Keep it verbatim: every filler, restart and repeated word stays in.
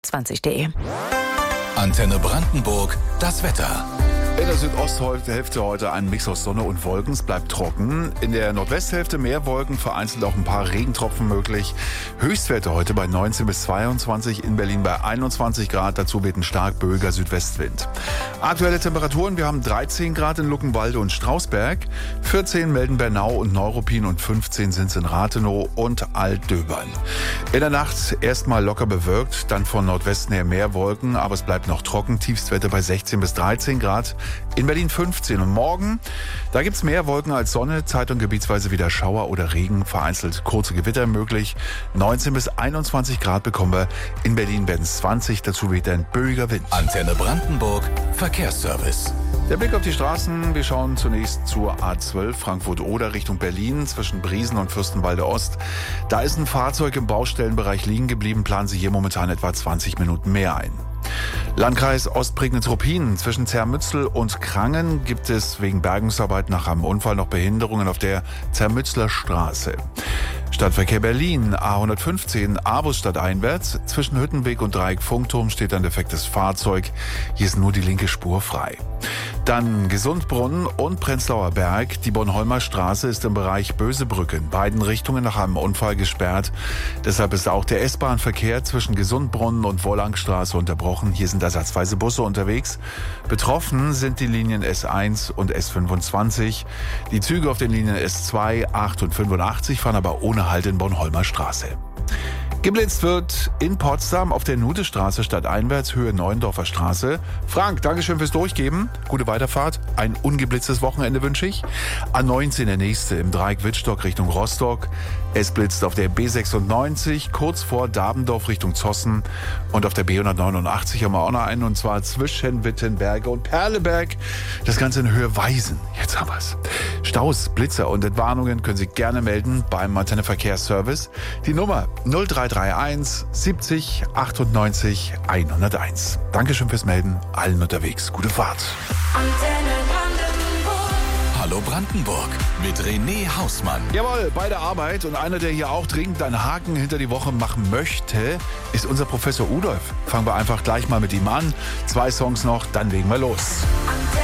zwanzig punkt de. Antenne Brandenburg, das Wetter. In der Südosthälfte heute ein Mix aus Sonne und Wolken. Es bleibt trocken. In der Nordwesthälfte mehr Wolken, vereinzelt auch ein paar Regentropfen möglich. Höchstwerte heute bei neunzehn bis zweiundzwanzig, in Berlin bei einundzwanzig Grad. Dazu weht ein stark böiger Südwestwind. Aktuelle Temperaturen, wir haben dreizehn Grad in Luckenwalde und Strausberg, vierzehn melden Bernau und Neuruppin und fünfzehn sind es in Rathenow und Altdöbern. In der Nacht erstmal locker bewölkt, dann von Nordwesten her mehr Wolken, aber es bleibt noch trocken. Tiefstwerte bei sechzehn bis dreizehn Grad. In Berlin fünfzehn. Und morgen, da gibt's mehr Wolken als Sonne, zeit- und gebietsweise wieder Schauer oder Regen, vereinzelt kurze Gewitter möglich. neunzehn bis einundzwanzig Grad bekommen wir. In Berlin werden es zwanzig, dazu weht ein böiger Wind. Antenne Brandenburg, Verkehrsservice. Der Blick auf die Straßen, wir schauen zunächst zur A zwölf Frankfurt-Oder Richtung Berlin zwischen Briesen und Fürstenwalde Ost. Da ist ein Fahrzeug im Baustellenbereich liegen geblieben, planen Sie hier momentan etwa zwanzig Minuten mehr ein. Landkreis Ostprignitz-Ruppin. Zwischen Zermützel und Krangen gibt es wegen Bergungsarbeit nach einem Unfall noch Behinderungen auf der Zermützler Straße. Stadtverkehr Berlin, A hundertfünfzehn, Avus stadteinwärts. Zwischen Hüttenweg und Dreieck Funkturm steht ein defektes Fahrzeug. Hier ist nur die linke Spur frei. Dann Gesundbrunnen und Prenzlauer Berg. Die Bornholmer Straße ist im Bereich Bösebrücke in beiden Richtungen nach einem Unfall gesperrt. Deshalb ist auch der S-Bahn-Verkehr zwischen Gesundbrunnen und Wollangstraße unterbrochen. Hier sind ersatzweise Busse unterwegs. Betroffen sind die Linien S eins und S fünfundzwanzig. Die Züge auf den Linien S zwei, acht und fünfundachtzig fahren aber ohne Halt in Bornholmer Straße. Geblitzt wird in Potsdam auf der Nudestraße stadteinwärts, Höhe Neuendorfer Straße. Frank, Dankeschön fürs Durchgeben. Gute Weiterfahrt. Ein ungeblitztes Wochenende wünsche ich. A neunzehn der nächste im Dreieck Wittstock Richtung Rostock. Es blitzt auf der B sechsundneunzig kurz vor Dabendorf Richtung Zossen. Und auf der B hundertneunundachtzig haben wir auch noch einen, und zwar zwischen Wittenberge und Perleberg. Das Ganze in Höhe Weisen. Jetzt haben wir's. Staus, Blitzer und Entwarnungen können Sie gerne melden beim Antenne Verkehrsservice. Die Nummer null drei drei eins siebzig achtundneunzig hunderteins. Dankeschön fürs Melden. Allen unterwegs. Gute Fahrt. Antenne Brandenburg. Hallo Brandenburg mit René Hausmann. Jawohl, bei der Arbeit, und einer, der hier auch dringend einen Haken hinter die Woche machen möchte, ist unser Professor Udolf. Fangen wir einfach gleich mal mit ihm an. Zwei Songs noch, dann legen wir los.